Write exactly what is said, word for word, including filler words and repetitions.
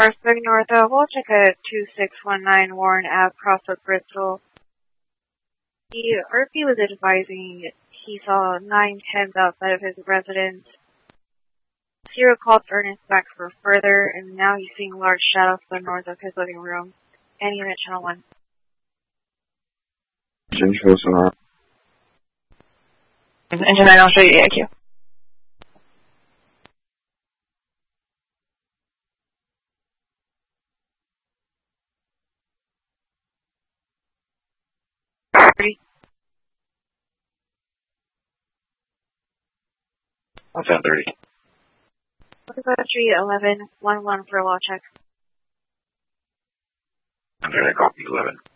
Carsburg North, uh, we'll check at two six one nine Warren Ave, Crossroad, Bristol. The R P was advising he saw nine tens outside of his residence. Zero called Ernest back for further, and now he's seeing large shadows to the north of his living room. And unit channel one. Engine shows on. Engine nine, I'll show you the I Q. Thirty. One ten thirty. Three eleven one one for a law check. I'm there. I copy eleven.